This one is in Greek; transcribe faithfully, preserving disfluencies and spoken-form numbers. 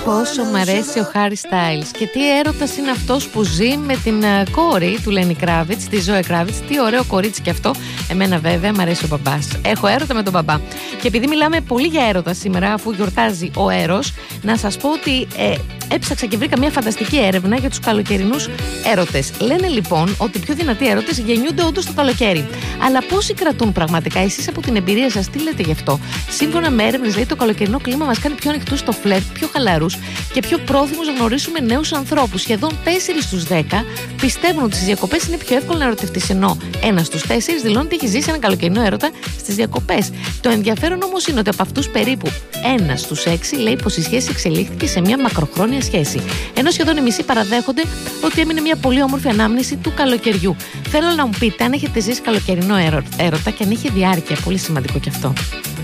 Πόσο μ' αρέσει ο Χάρι Στάιλς και τι έρωτας είναι αυτός που ζει με την uh, κόρη του Λένι Κράβιτς, τη Ζόε Κράβιτς. Τι ωραίο κορίτσι και αυτό. Εμένα βέβαια μ' αρέσει ο μπαμπάς. Έχω έρωτα με τον μπαμπά. Και επειδή μιλάμε πολύ για έρωτα σήμερα, αφού γιορτάζει ο Έρος, να σας πω ότι ε, έψαξα και βρήκα μια φανταστική έρευνα για τους καλοκαιρινούς έρωτες. Λένε λοιπόν ότι οι πιο δυνατοί έρωτες γεννιούνται όντως το καλοκαίρι. Αλλά πόσοι κρατούν πραγματικά, εσείς από την εμπειρία σας τι λέτε γι' αυτό? Σύμφωνα με έρευνες, λέει, το καλοκαιρινό κλίμα μας κάνει πιο ανοιχτούς στο φλερτ, πιο χαλαρούς και πιο πρόθυμους να γνωρίσουμε νέους ανθρώπους. Σχεδόν τέσσερις στους δέκα πιστεύουν ότι στις διακοπές είναι πιο εύκολο να ερωτευτείς, ενώ ένας στους τέσσερις δηλώνει ότι έχει ζήσει έναν καλοκαιρινό έρωτα στις διακοπές. Το ενδιαφέρον όμως είναι ότι από αυτούς περίπου ένας στους έξι λέει πως η σχέση εξελίχθηκε σε μια μακροχρόνια σχέση. Ενώ σχεδόν οι μισοί παραδέχονται ότι έμεινε μια πολύ όμορφη ανάμνηση του καλοκαιριού. Θέλω να μου πείτε αν έχετε ζήσει καλοκαιρινό έρωτα και αν είχε διάρκεια. Πολύ σημαντικό κι αυτό.